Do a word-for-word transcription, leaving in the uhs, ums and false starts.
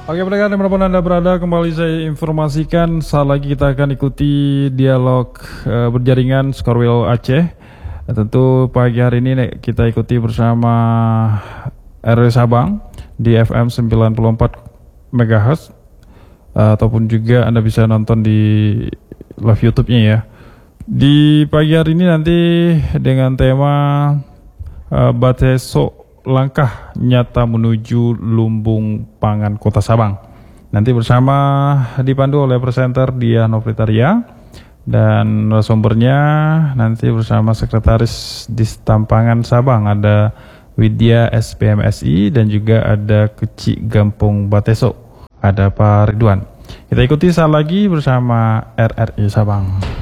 Oke pendengar dimanapun Anda berada, kembali saya informasikan saat lagi kita akan ikuti dialog uh, berjaringan Skorwil Aceh. Nah, tentu pagi hari ini kita ikuti bersama R W Sabang di F M sembilan puluh empat megahertz, uh, ataupun juga Anda bisa nonton di live YouTube-nya ya. Di pagi hari ini nanti dengan tema uh, Bateso langkah nyata menuju lumbung pangan Kota Sabang. Nanti bersama dipandu oleh presenter Diah Novritaria dan narasumbernya nanti bersama Sekretaris Distampangan Sabang ada Widya S P M S I dan juga ada Kecik Gampung Bateso ada Pak Ridwan. Kita ikuti saat lagi bersama R R I Sabang.